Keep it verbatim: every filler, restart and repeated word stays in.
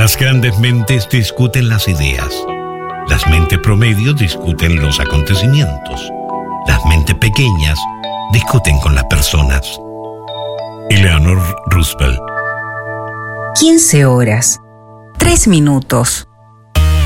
Las grandes mentes discuten las ideas. Las mentes promedio discuten los acontecimientos. Las mentes pequeñas discuten con las personas. Eleanor Roosevelt. quince horas, tres minutos.